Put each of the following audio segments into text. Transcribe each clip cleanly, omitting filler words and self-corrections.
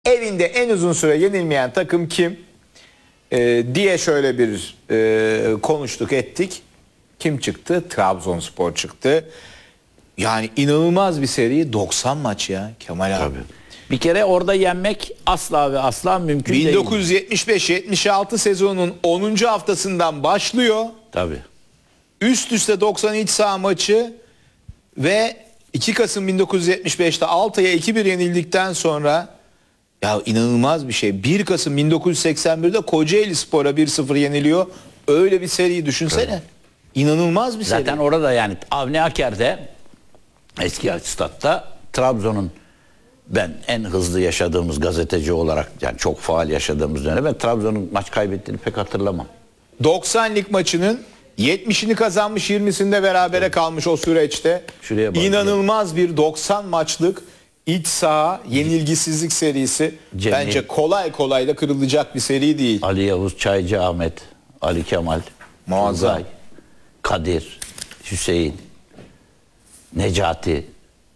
Evinde en uzun süre yenilmeyen takım kim? Diye şöyle bir konuştuk ettik. Kim çıktı? Trabzonspor çıktı. Yani inanılmaz bir seri, 90 maç ya Kemal abi. Tabii. Bir kere orada yenmek asla ve asla mümkün değil. 1975-76 sezonunun 10. haftasından başlıyor. Tabii. Üst üste 90 iç saha maçı ve 2 Kasım 1975'te Altay'a 2-1 yenildikten sonra ya inanılmaz bir şey. 1 Kasım 1981'de Kocaeli Spor'a 1-0 yeniliyor. Öyle bir seriyi düşünsene. Evet. İnanılmaz bir seri. Zaten orada yani Avni Aker'de eski statta Trabzon'un ben en hızlı yaşadığımız gazeteci olarak yani çok faal yaşadığımız dönem ben Trabzon'un maç kaybettiğini pek hatırlamam. 90 lig maçının 70'ini kazanmış 20'sinde berabere kalmış o süreçte. Şuraya bak. İnanılmaz bir 90 maçlık iç saha yenilgisizlik serisi. Cemil. Bence kolay kolay da kırılacak bir seri değil. Ali Yavuz, Çaycı Ahmet, Ali Kemal, Muazzam. Turgay, Kadir, Hüseyin, Necati,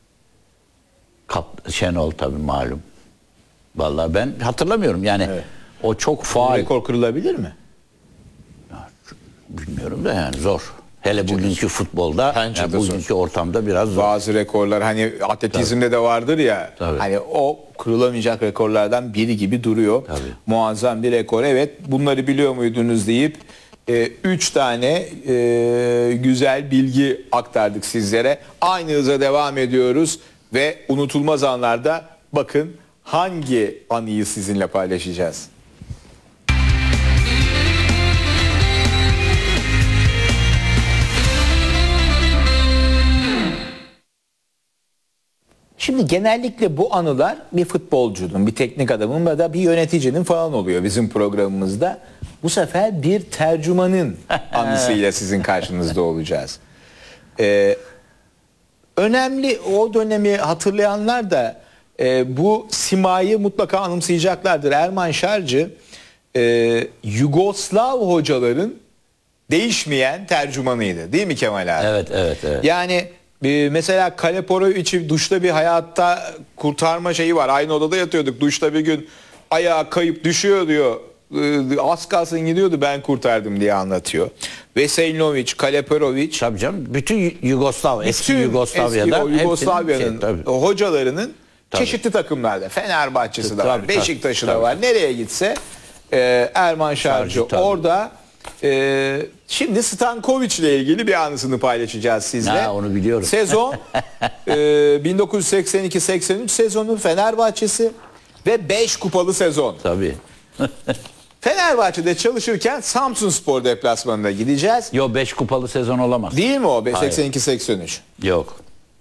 Şenol tabii malum. Vallahi ben hatırlamıyorum yani. Evet. O çok faal. Rekor kırılabilir mi? Bilmiyorum da yani zor. Hele bugünkü futbolda, Bence yani de zor. bugünkü ortamda biraz zor. Bazı rekorlar hani atletizmde de vardır ya. Tabii. Hani o kırılamayacak rekorlardan biri gibi duruyor. Tabii. Muazzam bir rekor. Evet, bunları biliyor muydunuz deyip 3 tane güzel bilgi aktardık sizlere. Aynı hıza devam ediyoruz ve unutulmaz anlarda bakın hangi anıyı sizinle paylaşacağız. Şimdi genellikle bu anılar bir futbolcunun, bir teknik adamın ya da bir yöneticinin falan oluyor bizim programımızda. Bu sefer bir tercümanın anısıyla sizin karşınızda olacağız. Önemli, o dönemi hatırlayanlar da bu simayı mutlaka anımsayacaklardır. Erman Şarcı Yugoslav hocaların değişmeyen tercümanıydı, değil mi Kemal abi? Evet, evet, evet. Yani mesela Kaleporoviç'i duşta bir hayatta kurtarma şeyi var. Aynı odada yatıyorduk. Duşta bir gün ayağı kayıp düşüyor diyor. Az kalsın gidiyordu, ben kurtardım diye anlatıyor. Veselinovic, Kaleporoviç. Tabii canım. Bütün Yugoslav, eski Yugoslavya'da Yugoslavya'nın hocalarının çeşitli takımlarda. Fenerbahçe'si de var, Tabii, Beşiktaş'ı da tabii. var. Nereye gitse Erman Şarcı tabii. orada. Şimdi Stankovic ile ilgili bir anısını paylaşacağız sizle. Ha, onu biliyorum. Sezon 1982-83 sezonu Fenerbahçesi ve 5 kupalı sezon. Tabii. Fenerbahçe'de çalışırken Samsunspor deplasmanına gideceğiz. Yo 5 kupalı sezon olamaz. Değil mi o? Hayır. 82-83. Yok.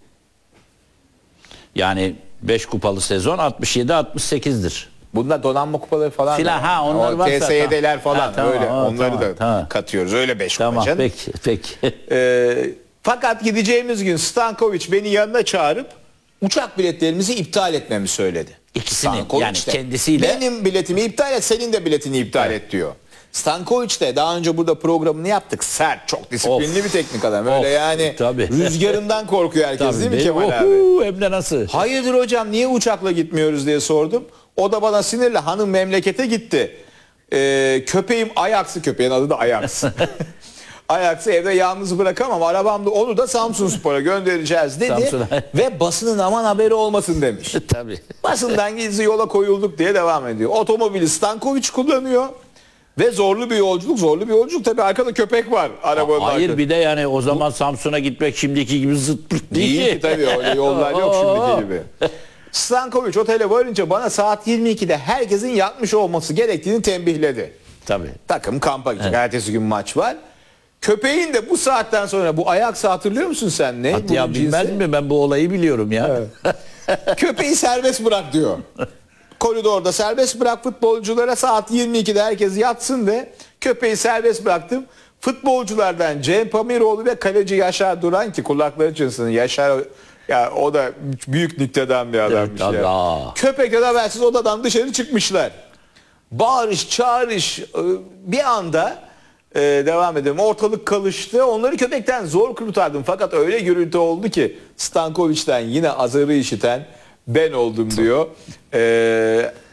Yani 5 kupalı sezon 67-68'dir. Bunda donanma kupaları falan Filan, da var. ha, onlar O varsa TSYD'ler falan Ha, tamam, öyle. ha, Onları tamam, da tamam. katıyoruz. Öyle 5 kupa Tamam, canım. peki. Fakat gideceğimiz gün Stankovic beni yanına çağırıp uçak biletlerimizi iptal etmemi söyledi. İkisini, Stankovic yani de, kendisiyle. benim biletimi iptal et, senin de biletini iptal et diyor. Stankovic de daha önce burada programını yaptık. Sert, çok disiplinli Of. bir teknik adam. Öyle Of, yani tabii. rüzgarından korkuyor herkes, Tabii, değil mi benim- Kemal abi? Hem de nasıl? Hayırdır hocam, niye uçakla gitmiyoruz diye sordum. O da bana sinirle, hanım memlekete gitti. Köpeğim Ajax'ı, köpeğin adı da Ajax. Ajax'ı evde yalnız bırakamam. Arabamda, onu da Samsunspor'a göndereceğiz dedi. Samsun'a. Ve basının aman haberi olmasın demiş. Tabii. Basından gizli yola koyulduk diye devam ediyor. Otomobili Stankovic kullanıyor. Ve zorlu bir yolculuk. Tabii arkada köpek var arabanın Hayır arkasında. bir de yani o zaman Samsun'a gitmek şimdiki gibi zıt pırt Değil ki tabii, öyle yollar yok şimdiki gibi. Stankovic otele varınca bana saat 22'de herkesin yatmış olması gerektiğini tembihledi. Tabii. Takım kampa gidecek. Ertesi gün maç var. Köpeğin de bu saatten sonra, bu Ajax'ı hatırlıyor musun sen? Ne? Hatta ya bunun bilmez cinsi? mi, ben bu olayı biliyorum ya. Köpeği serbest bırak diyor. Koridorda serbest bırak futbolculara, saat 22'de herkes yatsın de köpeği serbest bıraktım. Futbolculardan Cem Pamiroğlu ve kaleci Yaşar Duran, ki kulakları çınlasın, Yaşar ya, o da büyük nükteden bir adammış Evet, ya. aa. Köpekler habersiz odadan dışarı çıkmışlar. Bağırış çağırış, bir anda devam edelim. Ortalık karıştı. Onları köpekten zor kurtardım. Fakat öyle gürültü oldu ki Stankovic'ten yine azarı işiten ben oldum diyor.